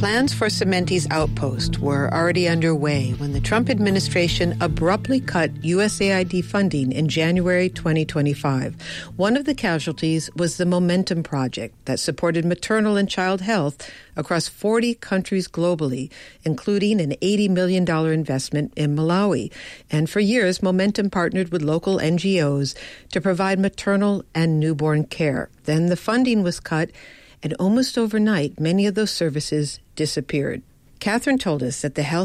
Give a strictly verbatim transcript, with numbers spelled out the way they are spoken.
Plans for Cementi's outpost were already underway when the Trump administration abruptly cut U S A I D funding in January twenty twenty-five. One of the casualties was the Momentum Project that supported maternal and child health across forty countries globally, including an eighty million dollars investment in Malawi. And for years, Momentum partnered with local N G Os to provide maternal and newborn care. Then the funding was cut, and almost overnight, many of those services disappeared. Catherine told us that the health